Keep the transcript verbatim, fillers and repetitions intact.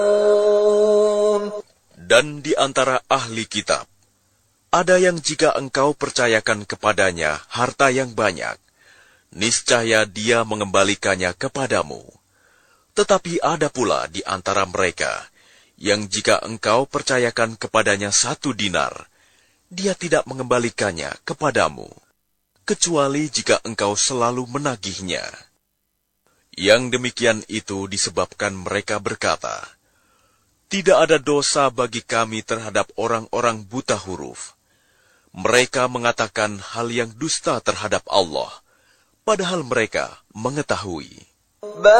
Dan di antara ahli kitab, ada yang jika engkau percayakan kepadanya harta yang banyak, niscaya dia mengembalikannya kepadamu. Tetapi ada pula di antara mereka, yang jika engkau percayakan kepadanya satu dinar, dia tidak mengembalikannya kepadamu, kecuali jika engkau selalu menagihnya. Yang demikian itu disebabkan mereka berkata, tidak ada dosa bagi kami terhadap orang-orang buta huruf. Mereka mengatakan hal yang dusta terhadap Allah, padahal mereka mengetahui.